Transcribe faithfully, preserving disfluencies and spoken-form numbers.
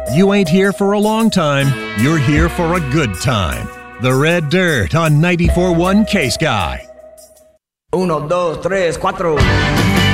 You ain't here for a long time. You're here for a good time. The Red Dirt on ninety-four point one K-Sky. Uno, dos, tres, cuatro.